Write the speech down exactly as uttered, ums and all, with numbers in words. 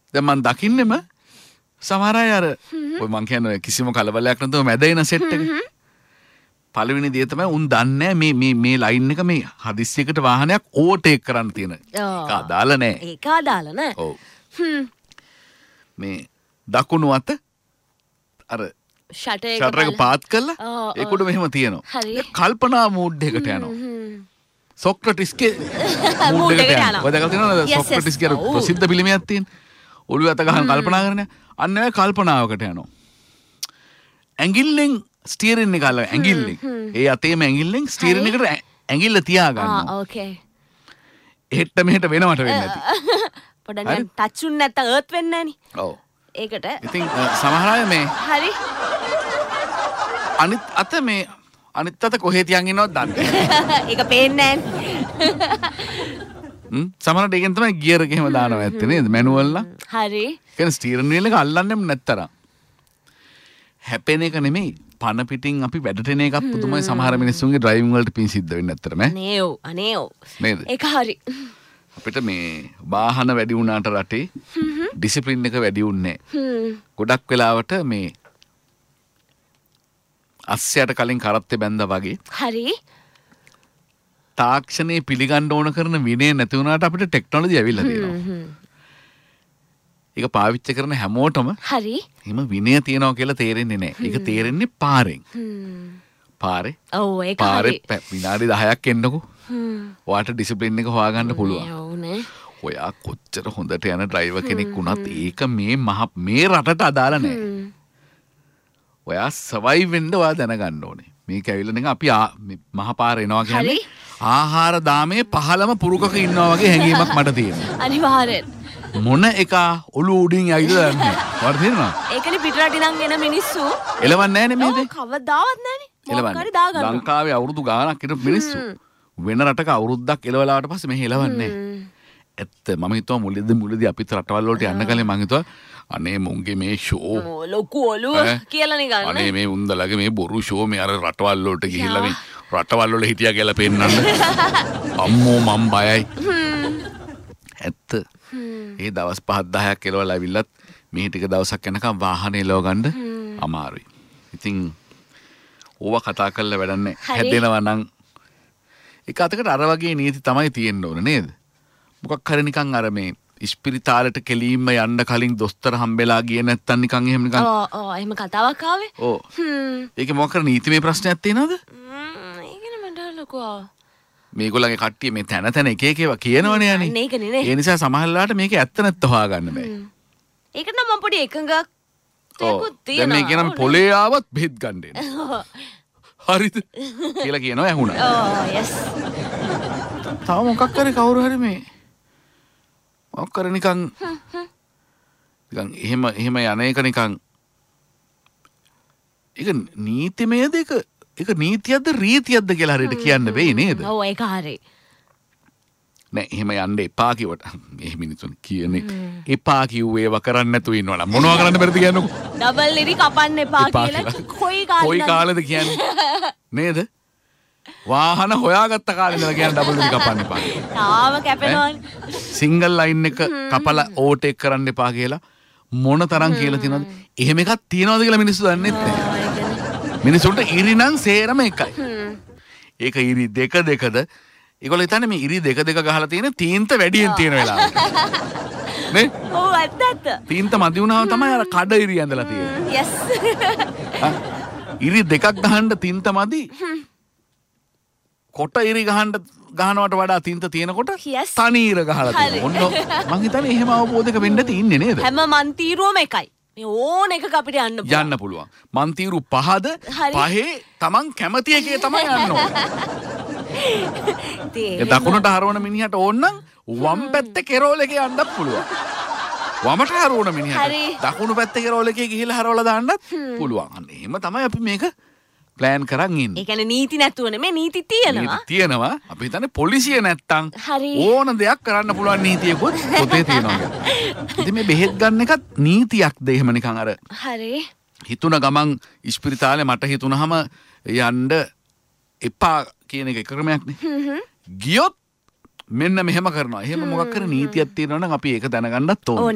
දැන් මම දකින්නෙම සමහර අය අර ඔය මං කියන්නේ කිසිම කලබලයක් නැතුව මැද එන සෙට් එක. පළවෙනි දේ තමයි උන් දන්නේ මේ මේ මේ ලයින් එක මේ හදිස්සියකට වාහනයක් ඕවර්ටේක් කරන්න තියෙන. ඒක අදාළ නැහැ. ඒක අදාළ නැහැ. ඔව්. මේ දකුණු අත අර ෂටර් එක ෂටර් එක පාත් කළා ඒකට මෙහෙම තියෙනවා. ඒ කල්පනා මූඩ් එකට යනවා. සොක්‍රටිස්ගේ මූඩ් එකට යනවා. ඔය දැකලා තියෙනවද සොක්‍රටිස්ගේ ප්‍රසිද්ධ පිළිමයක් තියෙන. ඔළුව අත ගහන කල්පනා කරන අන්න ඒ කල්පනාවකට යනවා. ඇඟිල්ලෙන් ස්ටියරින් එක අල්ල ඇඟිල්ලෙන් ඒ අතේම ඇඟිල්ලෙන් ස්ටියරින් එකට ඇඟිල්ල තියා ගන්නවා. ආ ඕකේ. එහෙට මෙහෙට වෙනවට වෙන්නේ නැති. පොඩ්ඩක් දැන් ටච් උන් නැත්තම් අර්ත් වෙන්නේ නැහනේ. ඔව්. ඒකට ඉතින් සමහර අය මේ හරි අනිත් අත මේ අනිත් අත කොහෙ තියන් ඉන්නවද දන්නේ නැහැ. ඒක පේන්නේ නැහැ. හ්ම් සමහරට ඒකෙන් තමයි ගියර් එක එහෙම දානවා ඇත්තේ නේද මැනුවල් ලා. හරි. කියන්නේ ස්ටියරින් වීල් එක අල්ලන්නෙම නැත්තරම්. හැපෙන එක නෙමෙයි පන පිටින් අපි වැඩට එන එකක් පුදුමයි සමහර මිනිස්සුන්ගේ ඩ්‍රයිවිංగ్ වලට පින් සිද්ධ වෙන්නේ නැත්තරම ඈ. නේව් අනේව්. නේද? ඒක හරි. අපිට මේ වාහන වැඩි වුණාට රටේ ඩිසිප්ලින් එක වැඩි වුණේ නැහැ. ගොඩක් වෙලාවට මේ අස්සයට කලින් කරත්තේ බැඳා වගේ. හරි. තාක්ෂණයේ පිළිගන්න ඕන කරන විනය නැති වුණාට අපිට ටෙක්නොලොජි ඇවිල්ලා තියෙනවා. ඒක පාවිච්චි කරන හැමෝටම හරි. හිම විනය තියනවා කියලා තේරෙන්නේ නැහැ. ඒක තේරෙන්නේ පාරෙන්. පාරේ. ඔව් ඒක හරි. පාරේ විනාඩි දහයක් එන්නකෝ. ඔයාට ඩිසිප්ලින් එක හොයාගන්න පුළුවන්. ඔව් නේ. ඔයා කොච්චර හොඳට යන ඩ්‍රයිවර් කෙනෙක් වුණත් ඒක මේ මහ මේ රටට අදාළ නැහැ. ඔයා සර්වයිව් වෙන්න ඔයා දැනගන්න ඕනේ. මේක ඇවිල්ලා නිකන් අපි මහ පාර එනවා කියන්නේ ආහාර දාමේ පහළම පුරුකක ඉන්නවා වගේ හැඟීමක් මට තියෙනවා. අනිවාර්යෙන්. මොන එක ඔළුව උඩින් ඇවිල්ලා දන්නේ. වරද තේරෙනවද? ඒකනේ පිටරට ඉඳන් එන මිනිස්සු එලවන්නේ නැහැ නේ මේ දේ. කවදාවත් නැහනේ. එලවන්නේ. ලංකාවේ අවුරුදු ගාණක් හිටපු මිනිස්සු වෙන රටක අවුරුද්දක් එලවලාට පස්සේ මෙහෙ එලවන්නේ නැහැ. ඇත්ත මම හිතුවා මුලදී මුලදී අපිත් රටවල් වලට යන්න කලින් මම හිතුවා අනේ මුන්ගේ මේ ෂෝ ලොකු ඔළුව කියලා නේ ගන්න. අනේ මේ උන්දලගේ මේ බොරු ෂෝ මේ අර රටවල් වලට ගිහිල්ලා මේ රටවල් වල හිටියා කියලා පෙන්නන්න. අම්මෝ මම් බයයි. ඇත්ත. ඒ දවස් පහ දහයක් එලවලා ඇවිල්ලත් මේ ටික දවසක් යනකම් වාහනේ එලව ගන්න අමාරුයි. ඉතින් ඕවා කතා කරලා වැඩක් නැහැ. හැදෙනවා නම් එක අතකට අර වගේ නීති තමයි තියෙන්න ඕන නේද? මොකක් හරි නිකන් අර මේ ඉස්පිරිතාලෙට කෙලින්ම යන්න කලින් දොස්තර හම්බෙලා ගියේ නැත්තම් නිකන් එහෙම නිකන් ඔව් ඔව් එහෙම කතාවක් ආවේ. ඔව්. හ්ම්. ඒකේ මොකක් හරි නීතිමය ප්‍රශ්නයක් තියෙනවද? හ්ම් ඒකනේ මට ලොකෝ. මේගොල්ලන්ගේ කට්ටිය මේ තැන තැන එක එක ඒවා කියනවනේ යන්නේ. මේකනේ නේ. ඒ නිසා සමහර වෙලාවට මේකේ ඇත්ත නැත්ත හොයාගන්න බෑ. ඒකට නම් මම පොඩි එකඟක් තේකුත් තියෙනවා. දැන් මේ කියනම පොලේ ආවත් බෙහෙත් ගන්න එන්න. හරිද? කියලා කියනවා ඇහුණා. ඔව් යස්. තව මොකක් හරි කවුරු හරි මේ මොකක් කර නිකන් නිකන් එහෙම එහෙම යන එක නිකන් ඒක නීතිමයද ඒක ඒක නීතියක්ද රීතියක්ද කියලා හරියට කියන්න බැයි නේද? ඔව් ඒක හරි. නෑ එහෙම යන්න එපා කිව්වට මේ මිනිස්සුන් කියන්නේ එපා කිව්වේව කරන්න නැතුව ඉන්නවනම් මොනවා කරන්න බැරිද කියන්නකෝ. ඩබල් ලිරි කපන්න එපා කියලා කොයි කාලෙද කොයි කාලෙද කියන්නේ නේද? වාහන හොයාගත්ත කාලේ ඉඳලා කියන්නේ ඩබල් ලිරි කපන්න එපා කියලා. තාම කැපෙනවනේ. සිංගල් ලයින් එක කපලා ඕවර්ටේක් කරන්න එපා කියලා මොන තරම් කියලා තියෙනවද? එහෙම එකක් තියනවද කියලා මිනිස්සු දන්නේ නැහැ. මිනිසුන්ට ඉරි නම් සේරම එකයි. ඒක ඉරි දෙක දෙකද? ඒගොල්ලෝ හිතන්නේ මේ ඉරි දෙක දෙක ගහලා තියෙන තීන්ත වැඩියෙන් තියෙන වෙලාවට. නේ? ඔව් ඇත්තට. තීන්ත මදි වුණාම තමයි අර කඩ ඉරි ඇඳලා තියෙන්නේ. යස්. ඉරි දෙකක් ගහන්න තීන්ත මදි. කොට ඉරි ගහන්න ගහනවට වඩා තින්ත තියෙනකොට තනි ඉර ගහලා තියෙනවා. ඔන්න මං හිතන්නේ එහෙම අවබෝධයක වෙන්න ඇති ඉන්නේ නේද? හැම මන්තිරුවම එකයි. මේ ඕන එකක අපිට යන්න පුළුවන්. යන්න පුළුවන්. මන්තිරු පහද පහේ Taman කැමති එකේ තමයි යන්න ඕනේ. ඒ දකුණට හරවන මිනිහට ඕන නම් වම් පැත්තේ කෙරෝල් එකේ යන්නත් පුළුවන්. වමට හරවන මිනිහට දකුණු පැත්තේ කෙරෝල් එකේ ගිහිල්ලා හරවලා දාන්නත් පුළුවන්. අන්න එහෙම තමයි අපි මේක ප්ලෑන් කරන් ඉන්නේ. ඒ කියන්නේ නීති නැතුව නෙමෙයි නීති තියෙනවා. නීති තියෙනවා. අපි හිතන්නේ පොලිසිය නැත්තම් ඕන දෙයක් කරන්න පුළුවන් නීතියකුත් පොතේ තියෙනවා. ඉතින් මේ බෙහෙත් ගන්න එකත් නීතියක්ද එහෙම නිකන් අර හරි. හිතුණ ගමන් ඉස්පිරිතාලේ මට හිතුණාම යන්න එපා කියන එක ක්‍රමයක්නේ. ගියොත් මෙන්න මෙහෙම කරනවා. එහෙම මොකක් කර නීතියක් තියෙනවා නම් අපි ඒක දැනගන්නත් ඕනේ.